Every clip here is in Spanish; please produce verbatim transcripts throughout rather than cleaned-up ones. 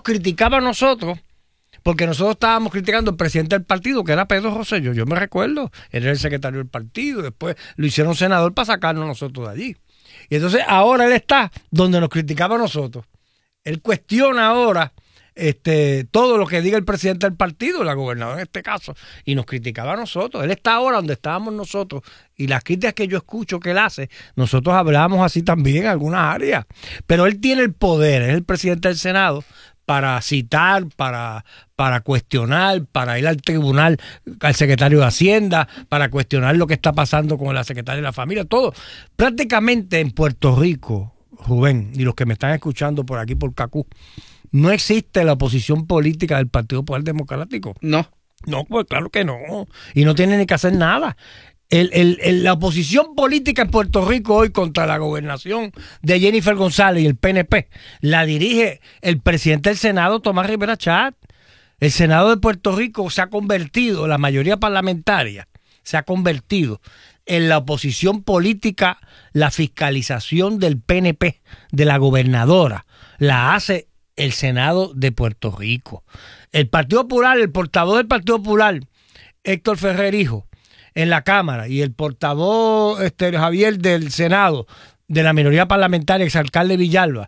nos criticaba a nosotros, porque nosotros estábamos criticando al presidente del partido, que era Pedro Rosselló. Yo me recuerdo, él era el secretario del partido, después lo hicieron senador para sacarnos nosotros de allí. Y entonces ahora él está donde nos criticaba a nosotros. Él cuestiona ahora este, todo lo que diga el presidente del partido, la gobernadora en este caso, y nos criticaba a nosotros. Él está ahora donde estábamos nosotros, y las críticas que yo escucho que él hace, nosotros hablamos así también en algunas áreas. Pero él tiene el poder, es el presidente del Senado, para citar, para, para cuestionar, para ir al tribunal, al secretario de Hacienda, para cuestionar lo que está pasando con la secretaria de la familia, todo. Prácticamente en Puerto Rico, Rubén, y los que me están escuchando por aquí por Cacú, no existe la oposición política del Partido Popular Democrático. No. No, pues claro que no. Y no tiene ni que hacer nada. El, el, el, la oposición política en Puerto Rico hoy contra la gobernación de Jennifer González y el P N P la dirige el presidente del Senado, Tomás Rivera Chat. El Senado de Puerto Rico se ha convertido, la mayoría parlamentaria se ha convertido en la oposición política. La fiscalización del P N P, de la gobernadora, la hace el Senado de Puerto Rico. El Partido Popular, el portavoz del Partido Popular, Héctor Ferrer Hijo, en la Cámara, y el portavoz este, Javier del Senado, de la minoría parlamentaria, exalcalde Villalba,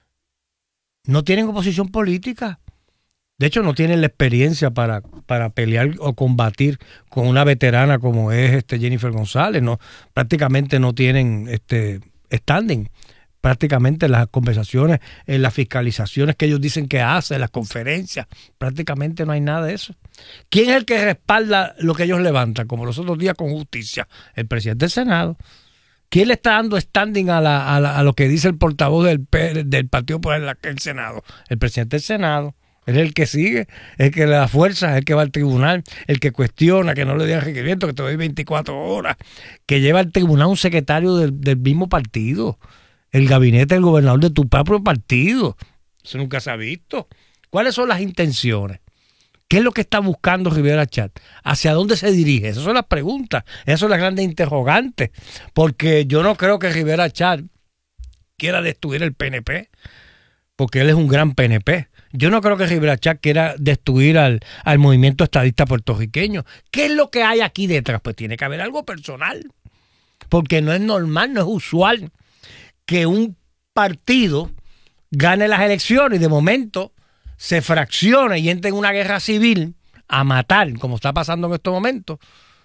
no tienen oposición política. De hecho, no tienen la experiencia para, para pelear o combatir con una veterana como es este Jennifer González. No, prácticamente no tienen este standing. Prácticamente las conversaciones, en las fiscalizaciones que ellos dicen que hacen, las conferencias, prácticamente no hay nada de eso. ¿Quién es el que respalda lo que ellos levantan? Como los otros días con justicia, el presidente del Senado. ¿Quién le está dando standing a, la, a, la, a lo que dice el portavoz del, del Partido por el, el Senado? El presidente del Senado. Él es el que sigue, el que le da fuerza, es el que va al tribunal, el que cuestiona, que no le den requerimiento, que te doy veinticuatro horas, que lleva al tribunal un secretario del, del mismo partido. El gabinete del gobernador de tu propio partido. Eso nunca se ha visto. ¿Cuáles son las intenciones? ¿Qué es lo que está buscando Rivera Chat? ¿Hacia dónde se dirige? Esas son las preguntas. Esas son las grandes interrogantes. Porque yo no creo que Rivera Chat quiera destruir el P N P, porque él es un gran P N P. Yo no creo que Rivera Chat quiera destruir al, al movimiento estadista puertorriqueño. ¿Qué es lo que hay aquí detrás? Pues tiene que haber algo personal. Porque no es normal, no es usual que un partido gane las elecciones y de momento se fracciona y entra en una guerra civil a matar, como está pasando en estos momentos,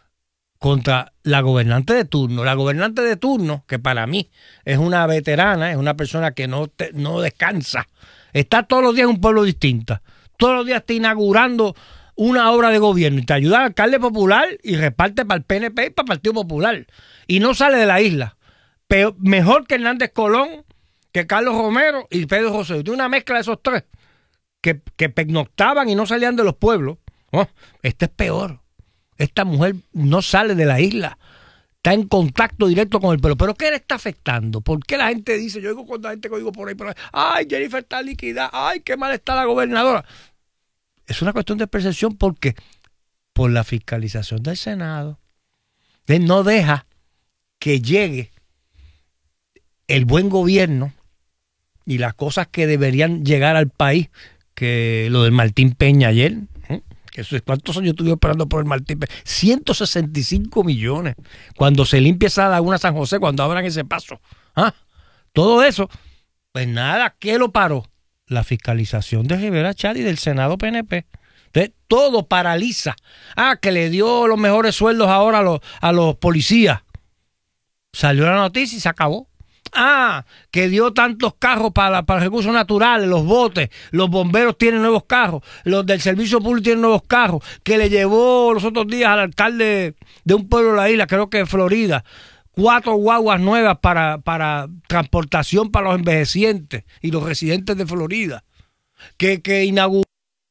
contra la gobernante de turno. La gobernante de turno, que para mí es una veterana, es una persona que no, te, no descansa, está todos los días en un pueblo distinto, todos los días está inaugurando una obra de gobierno y te ayuda al alcalde popular y reparte para el P N P y para el Partido Popular y no sale de la isla. Pero mejor que Hernández Colón, que Carlos Romero y Pedro Rosselló. Tiene una mezcla de esos tres que, que pernoctaban y no salían de los pueblos. Oh, este es peor. Esta mujer no sale de la isla. Está en contacto directo con el pueblo. ¿Pero qué le está afectando? ¿Por qué la gente dice, yo digo con la gente que digo por ahí, por ahí, ay, Jennifer está liquidada, ay, qué mal está la gobernadora? Es una cuestión de percepción porque por la fiscalización del Senado. Él no deja que llegue el buen gobierno y las cosas que deberían llegar al país, que lo del Martín Peña ayer, ¿eh? Que eso es, ¿cuántos años estuve esperando por el Martín Peña? ciento sesenta y cinco millones. Cuando se limpie esa laguna San José, cuando abran ese paso. ¿Ah? Todo eso, pues nada, ¿qué lo paró? La fiscalización de Rivera Chat y del Senado P N P. Entonces, todo paraliza. Ah, que le dio los mejores sueldos ahora a los, a los policías. Salió la noticia y se acabó. Ah, que dio tantos carros para, para recursos naturales, los botes, los bomberos tienen nuevos carros, los del servicio público tienen nuevos carros, que le llevó los otros días al alcalde de un pueblo de la isla, creo que de Florida, cuatro guaguas nuevas para, para transportación para los envejecientes y los residentes de Florida, que, que inauguró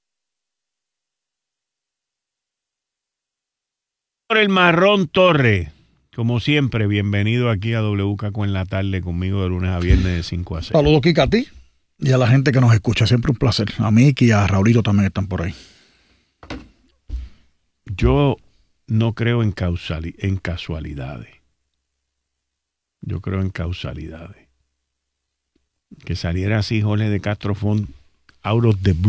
el Marrón Torre. Como siempre, bienvenido aquí a W K Q en la tarde conmigo de lunes a viernes de cinco a seis. Saludos, Kika, a ti y a la gente que nos escucha. Siempre un placer. A mí y a Raulito también están por ahí. Yo no creo en, causali- en casualidades. Yo creo en causalidades. Que saliera así Jorge de Castro Font out of the blue.